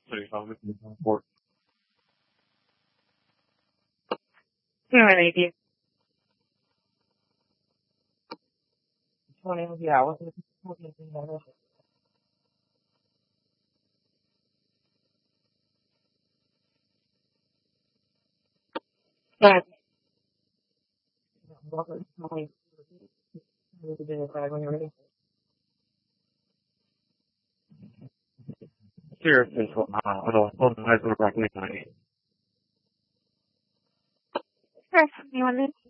Yeah, maybe. 20, yeah, I wasn't looking at that. But, welcome to my video flag when you're ready. Seriously, otherwise we're back in the night. Sure, you want this?